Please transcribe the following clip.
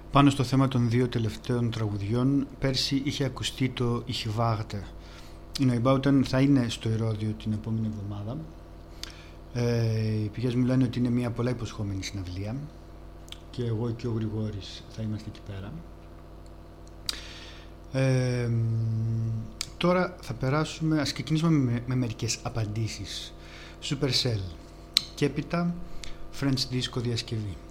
Πάνω στο θέμα των δύο τελευταίων τραγουδιών, πέρσι είχε ακουστεί το «Ich warte». Η Neubauten θα είναι στο Ηρώδειο την επόμενη εβδομάδα. Οι πηγές μου λένε ότι είναι μια πολλά υποσχόμενη συναυλία και εγώ και ο Γρηγόρης θα είμαστε εκεί πέρα. Τώρα θα περάσουμε, ας ξεκινήσουμε με μερικές απαντήσεις. Supercell και έπειτα French Disco διασκευή.